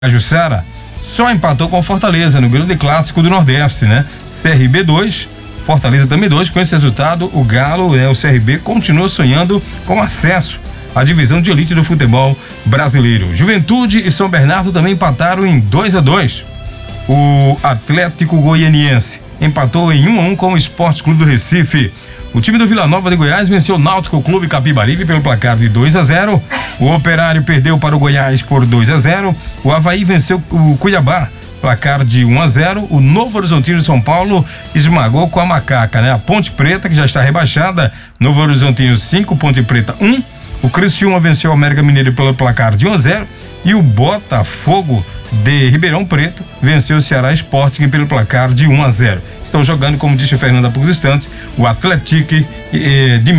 A Jussara só empatou com o Fortaleza no grande clássico do Nordeste, né? CRB 2, Fortaleza também 2. Com esse resultado, o Galo, o CRB, continua sonhando com acesso à divisão de elite do futebol brasileiro. Juventude e São Bernardo também empataram em 2-2. O Atlético Goianiense empatou em 1-1 com o Esporte Clube do Recife. O time do Vila Nova de Goiás venceu o Náutico Clube Capibaribe pelo placar de 2-0. O Operário perdeu para o Goiás por 2-0. O Avaí venceu o Cuiabá, placar de 1-0. O Novo Horizontino de São Paulo esmagou com a Macaca, né? A Ponte Preta, que já está rebaixada, Novo Horizontino 5, Ponte Preta 1. O Criciúma venceu o América Mineiro pelo placar de 1-0. E o Botafogo de Ribeirão Preto venceu o Ceará Sporting pelo placar de 1-0. Estão jogando, como disse o Fernando há poucos instantes, o Atlético de